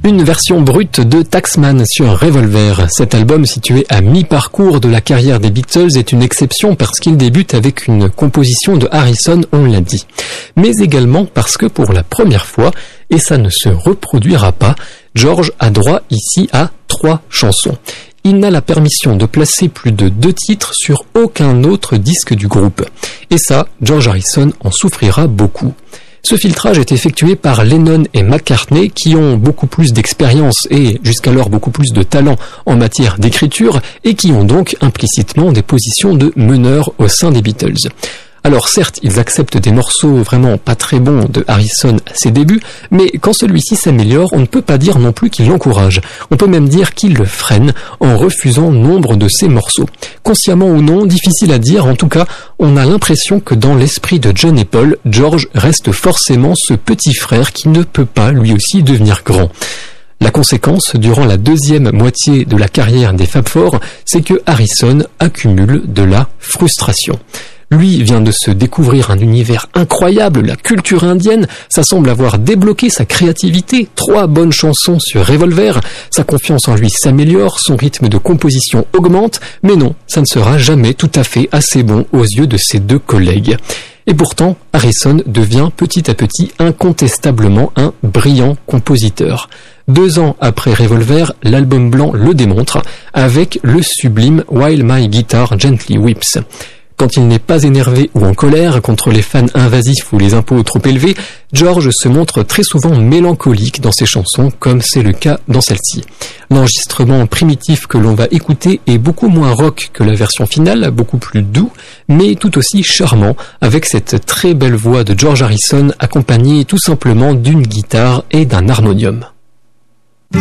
Une version brute de Taxman sur Revolver. Cet album, situé à mi-parcours de la carrière des Beatles, est une exception parce qu'il débute avec une composition de Harrison, on l'a dit. Mais également parce que pour la première fois, et ça ne se reproduira pas, George a droit ici à 3 chansons. Il n'a la permission de placer plus de 2 titres sur aucun autre disque du groupe. Et ça, George Harrison en souffrira beaucoup. Ce filtrage est effectué par Lennon et McCartney qui ont beaucoup plus d'expérience et jusqu'alors beaucoup plus de talent en matière d'écriture et qui ont donc implicitement des positions de meneurs au sein des Beatles. Alors certes, ils acceptent des morceaux vraiment pas très bons de Harrison à ses débuts, mais quand celui-ci s'améliore, on ne peut pas dire non plus qu'il l'encourage. On peut même dire qu'il le freine en refusant nombre de ses morceaux. Consciemment ou non, difficile à dire, en tout cas, on a l'impression que dans l'esprit de John et Paul, George reste forcément ce petit frère qui ne peut pas lui aussi devenir grand. La conséquence, durant la deuxième moitié de la carrière des Fab Four, c'est que Harrison accumule de la frustration. Lui vient de se découvrir un univers incroyable, la culture indienne, ça semble avoir débloqué sa créativité, 3 bonnes chansons sur Revolver, sa confiance en lui s'améliore, son rythme de composition augmente, mais non, ça ne sera jamais tout à fait assez bon aux yeux de ses 2 collègues. Et pourtant, Harrison devient petit à petit incontestablement un brillant compositeur. 2 ans après Revolver, l'album blanc le démontre, avec le sublime While My Guitar Gently Weeps. Quand il n'est pas énervé ou en colère contre les fans invasifs ou les impôts trop élevés, George se montre très souvent mélancolique dans ses chansons, comme c'est le cas dans celle-ci. L'enregistrement primitif que l'on va écouter est beaucoup moins rock que la version finale, beaucoup plus doux, mais tout aussi charmant, avec cette très belle voix de George Harrison accompagnée tout simplement d'une guitare et d'un harmonium.